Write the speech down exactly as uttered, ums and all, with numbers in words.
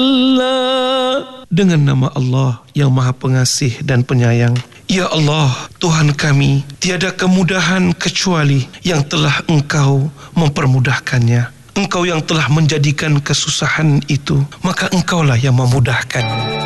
Dengan nama Allah yang Maha Pengasih dan Penyayang. Ya Allah, Tuhan kami, tiada kemudahan kecuali yang telah Engkau mempermudahkannya. Engkau yang telah menjadikan kesusahan itu, maka Engkaulah yang memudahkan.